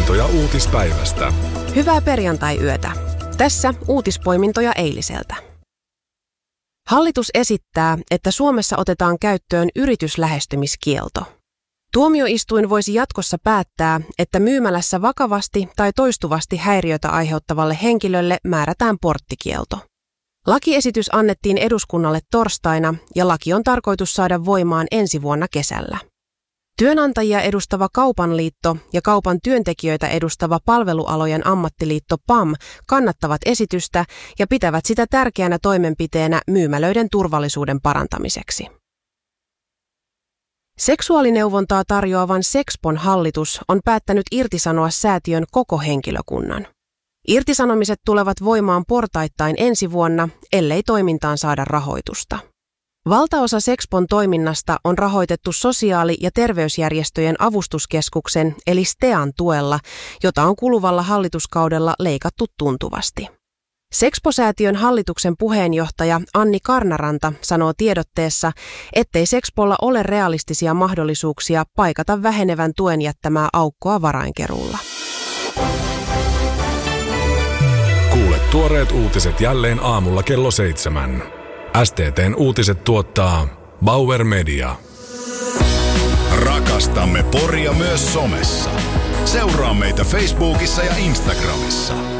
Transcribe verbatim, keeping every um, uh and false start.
uutispoimintoja uutispäivästä. Hyvää perjantai-yötä. Tässä uutispoimintoja eiliseltä. Hallitus esittää, että Suomessa otetaan käyttöön yrityslähestymiskielto. Tuomioistuin voisi jatkossa päättää, että myymälässä vakavasti tai toistuvasti häiriötä aiheuttavalle henkilölle määrätään porttikielto. Lakiesitys annettiin eduskunnalle torstaina ja laki on tarkoitus saada voimaan ensi vuonna kesällä. Työnantajia edustava Kaupan liitto ja kaupan työntekijöitä edustava palvelualojen ammattiliitto P A M kannattavat esitystä ja pitävät sitä tärkeänä toimenpiteenä myymälöiden turvallisuuden parantamiseksi. Seksuaalineuvontaa tarjoavan Sexpon hallitus on päättänyt irtisanoa säätiön koko henkilökunnan. Irtisanomiset tulevat voimaan portaittain ensi vuonna, ellei toimintaan saada rahoitusta. Valtaosa Sexpon toiminnasta on rahoitettu sosiaali- ja terveysjärjestöjen avustuskeskuksen eli STEAn tuella, jota on kuluvalla hallituskaudella leikattu tuntuvasti. Sexpo-säätiön hallituksen puheenjohtaja Anni Karnaranta sanoo tiedotteessa, ettei Sexpolla ole realistisia mahdollisuuksia paikata vähenevän tuen jättämää aukkoa varainkeruulla. Kuule tuoreet uutiset jälleen aamulla kello seitsemän. S T T:n uutiset tuottaa Bauer Media. Rakastamme Poria myös somessa. Seuraa meitä Facebookissa ja Instagramissa.